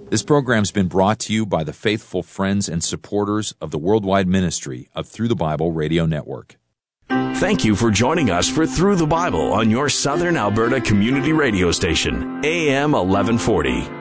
This program's been brought to you by the faithful friends and supporters of the worldwide ministry of Through the Bible Radio Network. Thank you for joining us for Through the Bible on your Southern Alberta community radio station, AM 1140.